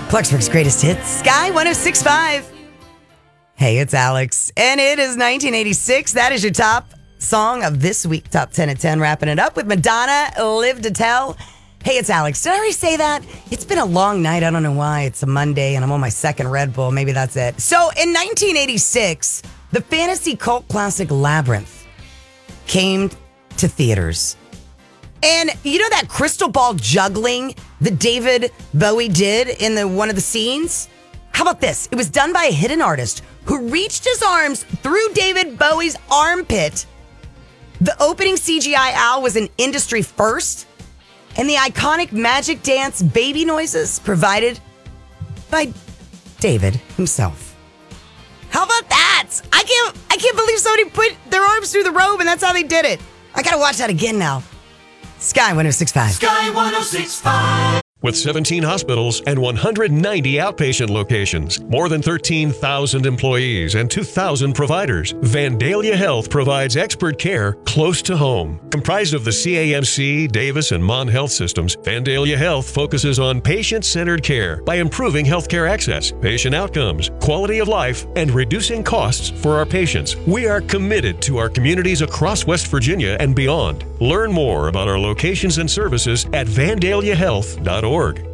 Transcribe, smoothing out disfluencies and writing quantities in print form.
Clarksburg's greatest hits, Sky 106.5. Hey, it's Alex, and it is 1986. That is your top song of this week, Top 10 at 10. Wrapping it up with Madonna, Live to Tell. Hey, it's Alex. Did I already say that? It's been a long night. I don't know why. It's a Monday, and I'm on my second Red Bull. Maybe that's it. So, in 1986, the fantasy cult classic Labyrinth came to theaters. And you know that crystal ball juggling that David Bowie did in one of the scenes? How about this? It was done by a hidden artist who reached his arms through David Bowie's armpit. The opening CGI owl was an industry first, and the iconic magic dance baby noises provided by David himself. How about that? I can't believe somebody put their arms through the robe and that's how they did it. I gotta watch that again now. Sky 106.5. Sky 106.5. With 17 hospitals and 190 outpatient locations, more than 13,000 employees and 2,000 providers, Vandalia Health provides expert care close to home. Comprised of the CAMC, Davis, and Mon Health systems, Vandalia Health focuses on patient-centered care by improving healthcare access, patient outcomes, quality of life, and reducing costs for our patients. We are committed to our communities across West Virginia and beyond. Learn more about our locations and services at vandaliahealth.org.